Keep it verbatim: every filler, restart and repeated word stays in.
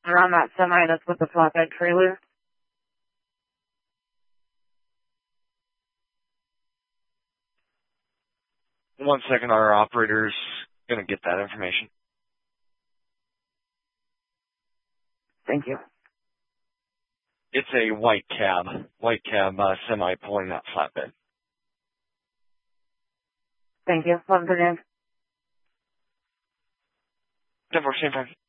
around that semi that's with the flatbed trailer. One second, our operator's going to get that information. Thank you. It's a white cab, white cab uh, semi pulling that flatbed. Thank you. Have a good day. ten four, same time.